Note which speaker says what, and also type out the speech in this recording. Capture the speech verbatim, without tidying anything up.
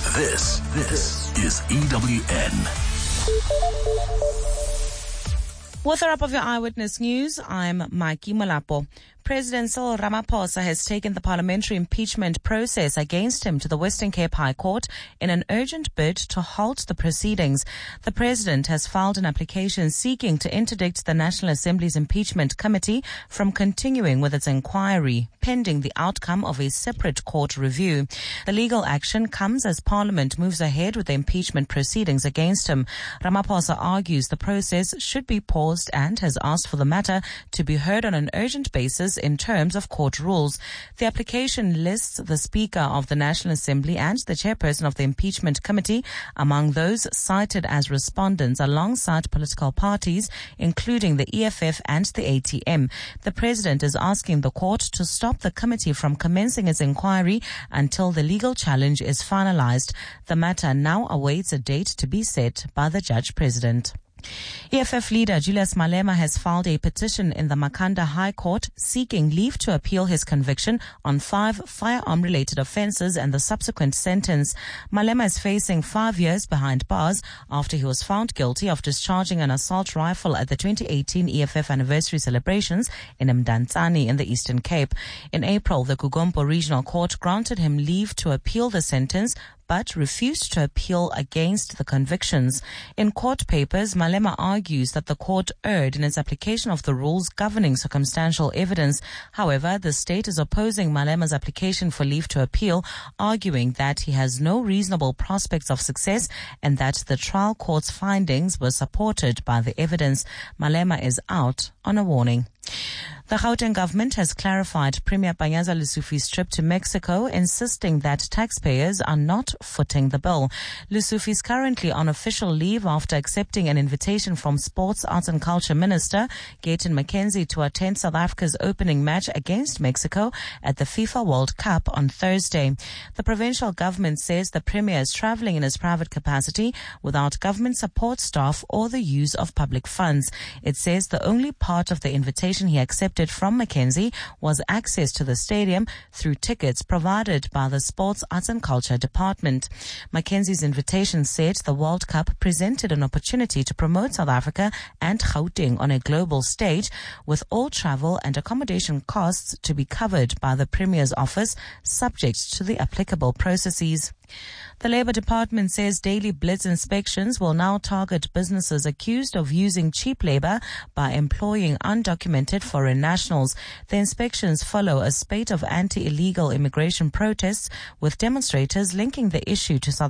Speaker 1: This, this is E W N.
Speaker 2: With a wrap of your Eyewitness News, I'm Maiki Malapo. President Cyril Ramaphosa has taken the parliamentary impeachment process against him to the Western Cape High Court in an urgent bid to halt the proceedings. The president has filed an application seeking to interdict the National Assembly's impeachment committee from continuing with its inquiry, pending the outcome of a separate court review. The legal action comes as Parliament moves ahead with the impeachment proceedings against him. Ramaphosa argues the process should be paused and has asked for the matter to be heard on an urgent basis in terms of court rules. The application lists the Speaker of the National Assembly and the Chairperson of the Impeachment Committee among those cited as respondents alongside political parties, including the E F F and the A T M. The President is asking the court to stop the committee from commencing its inquiry until the legal challenge is finalized. The matter now awaits a date to be set by the Judge President. E F F leader Julius Malema has filed a petition in the Makhanda High Court seeking leave to appeal his conviction on five firearm-related offences and the subsequent sentence. Malema is facing five years behind bars after he was found guilty of discharging an assault rifle at the twenty eighteen E F F anniversary celebrations in Mdantsane in the Eastern Cape. In April, the Gugompo Regional Court granted him leave to appeal the sentence, but refused to appeal against the convictions. In court papers, Malema argues that the court erred in its application of the rules governing circumstantial evidence. However, the state is opposing Malema's application for leave to appeal, arguing that he has no reasonable prospects of success and that the trial court's findings were supported by the evidence. Malema is out on a warning. The Gauteng government has clarified Premier Panyaza Lesufi's trip to Mexico, insisting that taxpayers are not footing the bill. Lesufi is currently on official leave after accepting an invitation from Sports, Arts and Culture Minister Gayton McKenzie to attend South Africa's opening match against Mexico at the FIFA World Cup on Thursday. The provincial government says the Premier is travelling in his private capacity without government support staff or the use of public funds. It says the only part of the invitation he accepted from McKenzie was access to the stadium through tickets provided by the Sports, Arts and Culture Department. McKenzie's invitation said the World Cup presented an opportunity to promote South Africa and Gauteng on a global stage, with all travel and accommodation costs to be covered by the Premier's office, subject to the applicable processes. The Labour Department says daily blitz inspections will now target businesses accused of using cheap labour by employing undocumented foreign nationals. The inspections follow a spate of anti-illegal immigration protests, with demonstrators linking the issue to South